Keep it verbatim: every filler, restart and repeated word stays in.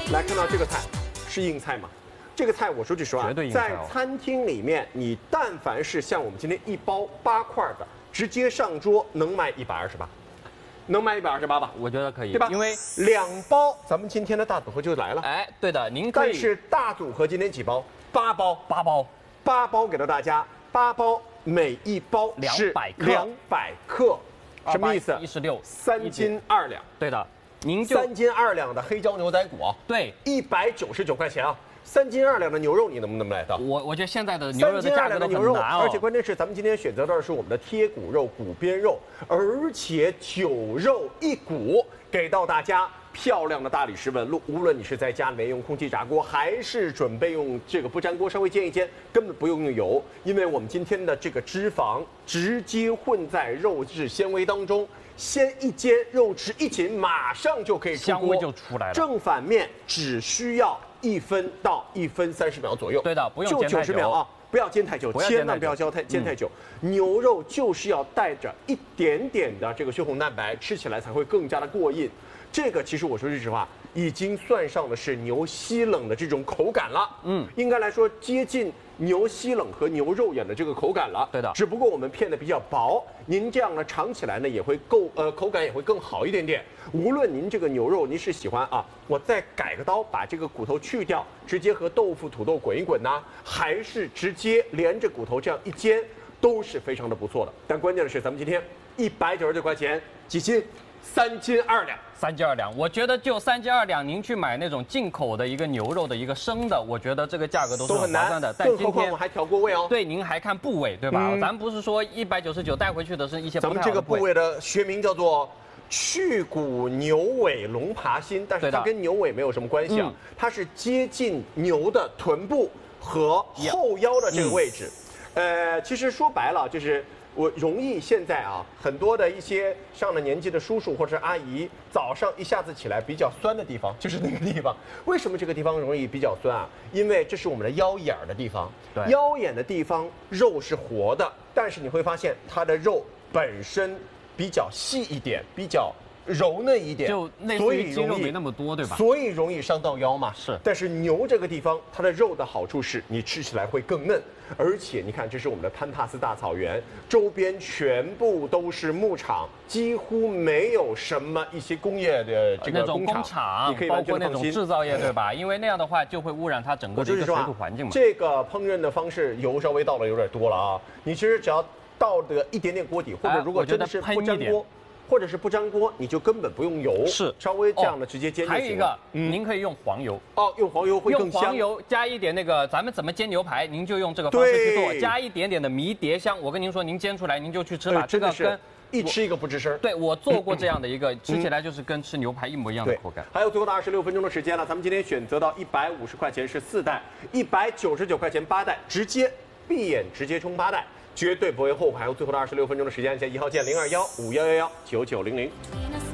来看到这个菜是硬菜吗？这个菜我说句实话， 绝对硬菜哦在餐厅里面，你但凡是像我们今天一包八块的，直接上桌能卖一百二十八，能卖一百二十八吧？ 我觉得可以， 对吧？ 因为两包，咱们今天的大组合就来了。 哎，对的，您可以。 但是大组合今天几包？八包， 八包， 八包给到大家，八包每一包是两百克两百克，什么意思？ 一十六， 三斤二两。 对的，您就三斤二两的黑椒牛仔骨啊， 对， 一百九十九块钱啊。三斤二两的牛肉，你能不能买到？ 我我觉得现在的牛肉的三斤价格都二两的牛肉， 很难哦。 而且关键是咱们今天选择的是我们的贴骨肉、骨边肉，而且九肉一骨，给到大家漂亮的大理石纹路。无论你是在家里面用空气炸锅，还是准备用这个不粘锅稍微煎一煎，根本不用用油，因为我们今天的这个脂肪直接混在肉质纤维当中。先一煎，肉质一紧，马上就可以出锅， 香味就出来了。 正反面只需要一分到一分三十秒左右。 对的，不用就煎太久九十秒啊，不要煎太久，千万不要煎太煎太久。牛肉就是要带着一点点的这个血红蛋白，吃起来才会更加的过硬。这个其实我说句实话，已经算上的是牛西冷的这种口感了。嗯，应该来说接近牛西冷和牛肉眼的这个口感了。 对的， 只不过我们片的比较薄，您这样呢尝起来呢也会够呃口感也会更好一点点。无论您这个牛肉您是喜欢啊，我再改个刀把这个骨头去掉，直接和豆腐、土豆滚一滚呐、还是直接连着骨头这样一煎，都是非常的不错的。但关键的是，咱们今天一百九十九块钱几斤？三斤二两， 三斤二两，我觉得就三斤二两，您去买那种进口的一个牛肉的一个生的，我觉得这个价格都是很划算的。但更何况我还调过味哦。 对，您还看部位，对吧？嗯、咱不是说一百九十九带回去的是一些不太好的部位。 咱们这个部位的学名叫做去骨牛尾龙爬心，但是它跟牛尾没有什么关系啊，嗯、它是接近牛的臀部和后腰的这个位置。嗯、呃，其实说白了就是。我容易现在啊，很多的一些上了年纪的叔叔或者阿姨，早上一下子起来比较酸的地方，就是那个地方。为什么这个地方容易比较酸啊？因为这是我们的腰眼儿的地方。 对， 腰眼的地方肉是活的，但是你会发现它的肉本身比较细一点，比较柔嫩一点， 就类似于肌肉没那么多，对吧？ 所以容易伤到腰嘛。 是。但是牛这个地方，它的肉的好处是你吃起来会更嫩，而且你看，这是我们的潘帕斯大草原，周边全部都是牧场，几乎没有什么一些工业的这个工厂， 你可以包括那种制造业，对吧？因为那样的话就会污染它整个的一个水土环境嘛。 这个烹饪的方式油稍微倒的有点多了啊，你其实只要倒的一点点锅底，或者如果真的是不粘锅。或者是不粘锅，你就根本不用油， 是稍微这样的直接煎就行了。 还有一个，嗯、您可以用黄油哦，用黄油会更香。 用黄油加一点那个，咱们怎么煎牛排，您就用这个方式去做，加一点点的迷迭香。我跟您说，您煎出来您就去吃吧， 这个跟一吃一个不吱声。 对，我做过这样的一个，吃起来就是跟吃牛排一模一样的口感。 还有最后的二十六分钟的时间了，咱们今天选择到一百五十块钱是四袋，一百九十九块钱八袋，直接闭眼直接冲八袋。绝对不会后悔。还有最后的二十六分钟的时间，加一号键零二幺五幺幺幺九九零零。